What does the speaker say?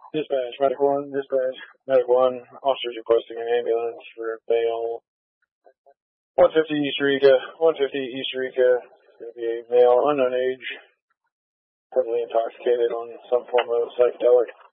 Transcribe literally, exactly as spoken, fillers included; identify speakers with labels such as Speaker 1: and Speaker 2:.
Speaker 1: Dispatch, medic one, dispatch, medic one, officers requesting an ambulance for male one fifty East Eureka, one fifty East Eureka, going to be a male unknown age, heavily intoxicated on some form of psychedelic.